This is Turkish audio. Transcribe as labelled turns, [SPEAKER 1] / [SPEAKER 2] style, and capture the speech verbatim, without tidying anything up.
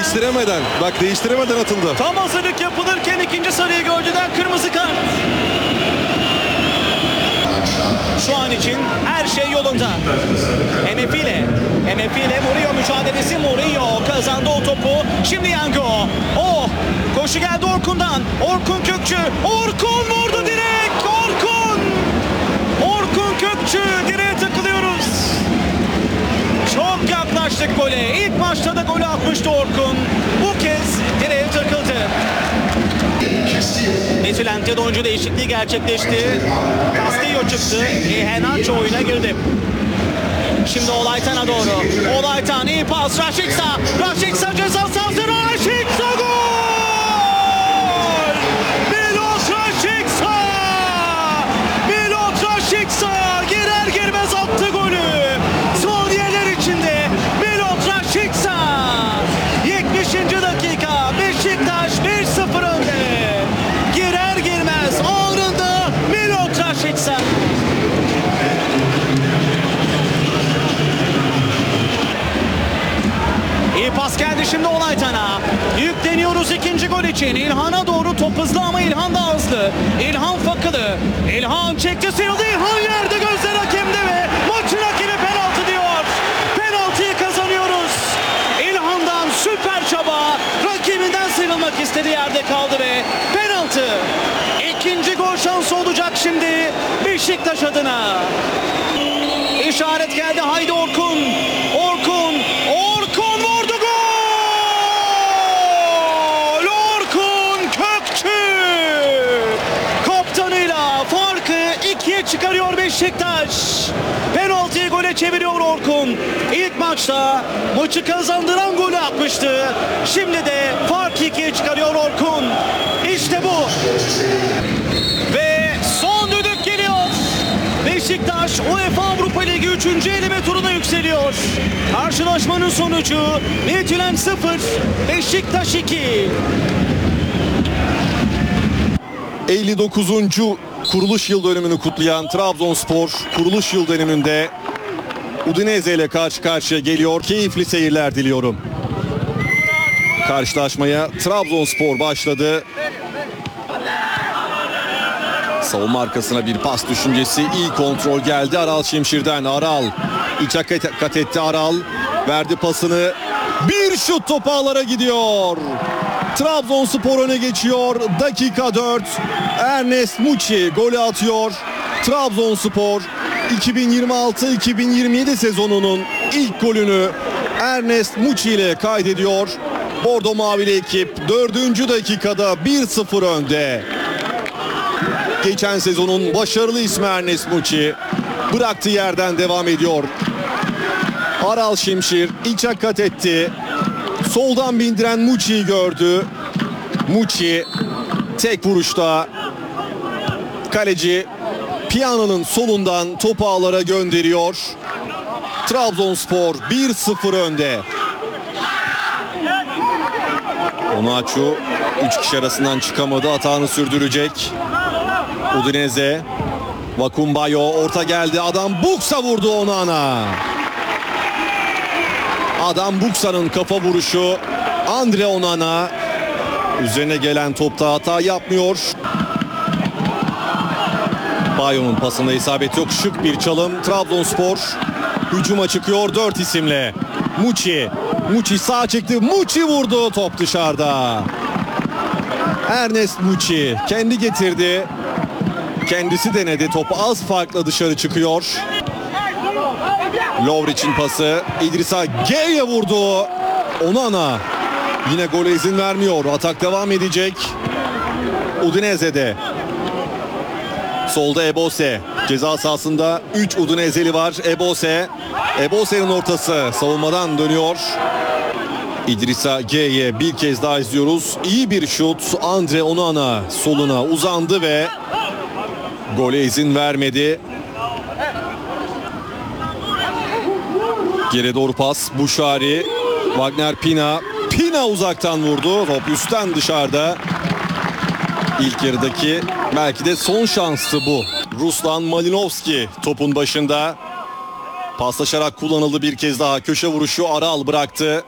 [SPEAKER 1] değiştiremeden, bak değiştiremeden atıldı.
[SPEAKER 2] Tam hazırlık yapılırken ikinci sarıyı gördüden kırmızı kart. Şu an için her şey yolunda. Enefile. Enefile Murillo mücadelesi. Murillo kazandı o topu. Şimdi Yango. Oh! Koşu geldi Orkun'dan. Orkun Kökçü. Orkun vurdu direkt. Orkun! Orkun Kökçü. Direğe takılıyoruz. Çok yaklaştık gole. İlk maçta da golü atmıştı Orkun. Bu kez direğe takıldı. Netülent'te oyuncu değişikliği gerçekleşti. Castillo çıktı. Iheanacho oyuna girdi. Şimdi Olaytan'a doğru. Olaytan iyi pas. Rashica. Rashica ceza sahası. Rashica gol! Milot Rashica! Milot Rashica girer girmez attı golü. Saniyeler içinde Milot Rashica. yetmişinci dakika. Beşiktaş bir sıfır önde. Girer girmez anında Milot Rashica. İyi pas geldi şimdi Olaytan'a. Yükleniyoruz ikinci gol için. İlhan'a doğru top hızlı ama İlhan da hızlı. İlhan Fakılı. İlhan çekti sıyrıldı. İlhan yerde, gözler hakemde ve maçın hakemi penaltı diyor. Penaltıyı kazanıyoruz. İlhan'dan süper çaba. Rakibinden sıyrılmak istedi, yerde kaldı ve penaltı. İkinci gol şansı olacak şimdi Beşiktaş adına. İşaret geldi. Haydi Orkun. Orkun. Orkun vurdu, gol! Orkun Kökçü. Kaptanıyla farkı ikiye çıkarıyor Beşiktaş. Penaltıyı gole çeviriyor Orkun. İlk maçta maçı kazandıran golü atmıştı. Şimdi de farkı ikiye çıkarıyor Orkun. İşte bu. Ve son düdük geliyor. Beşiktaş UEFA Avrupa Ligi üçüncü eleme turuna yükseliyor. Karşılaşmanın sonucu Midtjylland sıfır, Beşiktaş iki.
[SPEAKER 1] elli dokuzuncu kuruluş yıl dönümünü kutlayan Trabzonspor kuruluş yıl dönümünde Udinese ile karşı karşıya geliyor. Keyifli seyirler diliyorum. Karşılaşmaya Trabzonspor başladı. Savunma arkasına bir pas düşüncesi. İyi kontrol geldi Aral Şimşir'den. Aral içe kat etti. Aral verdi pasını. Bir şut topu ağlara gidiyor. Trabzonspor öne geçiyor. Dakika dört. Ernest Muçi golü atıyor. Trabzonspor iki bin yirmi altı iki bin yirmi yedi sezonunun ilk golünü Ernest Muçi ile kaydediyor. Bordo Mavili ekip dördüncü dakikada bir sıfır önde. Geçen sezonun başarılı ismi Ernest Muçi bıraktığı yerden devam ediyor. Aral Şimşir içe kat etti. Soldan bindiren Muçi'yi gördü. Muçi tek vuruşta kaleci Piano'nun solundan topu ağlara gönderiyor. Trabzonspor bir sıfır önde. Onaçu üç kişi arasından çıkamadı. Atağını sürdürecek. Udinese. Vakumbayo orta geldi. Adam Buksa vurdu Onana. Adam Buksa'nın kafa vuruşu. Andre Onana. Üzerine gelen topta hata yapmıyor. Bayo'nun pasında isabet yok. Şık bir çalım. Trabzonspor hücuma çıkıyor dört isimle. Muçi. Muçi sağ çekti. Muçi vurdu. Top dışarıda. Ernest Muçi kendi getirdi. Kendisi denedi. Topu az farkla dışarı çıkıyor. Lovric'in pası. İdrisa G'ye vurdu. Onana yine gole izin vermiyor. Atak devam edecek. Udinese'de. Solda Ebose. Ceza sahasında üç Udineseli var. Ebose. Ebose'nin ortası. Savunmadan dönüyor. İdrisa G'ye bir kez daha izliyoruz. İyi bir şut. Andre Onana soluna uzandı ve gole izin vermedi. Geri doğru pas. Buşari. Wagner Pina. Pina uzaktan vurdu. Top üstten dışarıda. İlk yarıdaki belki de son şanstı bu. Ruslan Malinovski topun başında. Paslaşarak kullanıldı bir kez daha. Köşe vuruşu Aral bıraktı.